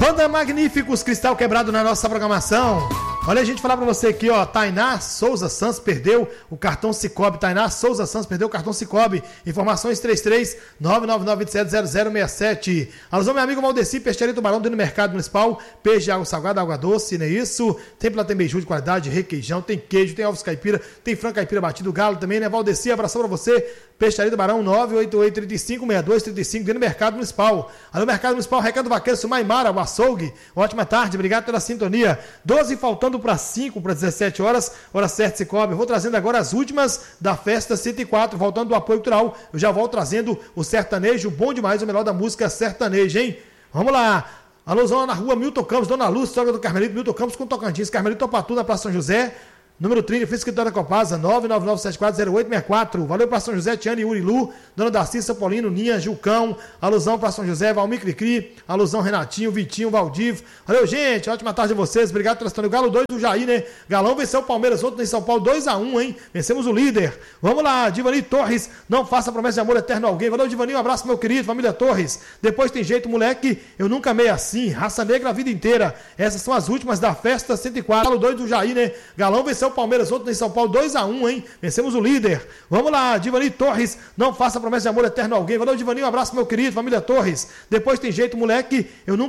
Banda Magníficos, Cristal Quebrado na nossa programação. Olha, a gente falar pra você aqui, ó, Tainá Souza Santos perdeu o cartão Cicobi. Tainá Souza Santos perdeu o cartão Cicobi. Informações 33-999-270067. Alô, meu amigo Valdeci, Peixaria Tubarão, dentro do Mercado Municipal. Peixe de água salgada, água doce, não é isso? Tem platê beiju de qualidade, requeijão, tem queijo, tem ovos caipira, tem frango caipira batido, galo também, né? Valdeci, abração pra você. Peixaria Tubarão, 988-35-6235, dentro do Mercado Municipal. Alô, Mercado Municipal, Recado Vaqueiro, Sumaimara, o açougue. Ótima tarde, obrigado pela sintonia. 12 faltando para 5, para 17 horas, hora certa se cobre. Vou trazendo agora as últimas da Festa 104, voltando do apoio cultural. Eu já volto trazendo o sertanejo, bom demais, o melhor da música sertaneja, hein? Vamos lá. Alô, zona na rua Milton Campos, Dona Luz, Sogra do Carmelito, Milton Campos com Tocantins, Carmelito Topatu, na Praça São José. Número 30, fiz escritório da Copasa, 999740864. Valeu para São José, Tiane Urilu, Dona Darcy, São Paulino, Ninha, Gilcão. Alusão para São José, Valmir Cricri. Alusão Renatinho, Vitinho, Valdivo. Valeu, gente. Ótima tarde a vocês. Obrigado pela história. O Galo 2 do Jair, né? Galão venceu o Palmeiras ontem em São Paulo, 2-1, hein? Vencemos o líder. Vamos lá, Divani Torres. Não faça promessa de amor eterno a alguém. Valeu, Divani. Um abraço, meu querido. Família Torres. Depois tem jeito, moleque. Eu nunca amei assim. Raça negra a vida inteira. Essas são as últimas da Festa 104. Galo 2 do Jair, né? Galão venceu o Palmeiras ontem em São Paulo, 2-1, hein? Vencemos o líder. Vamos lá, Divani Torres. Não faça promessa de amor eterno a alguém. Valeu, Divani. Um abraço, meu querido. Família Torres. Depois tem jeito, moleque. Eu nunca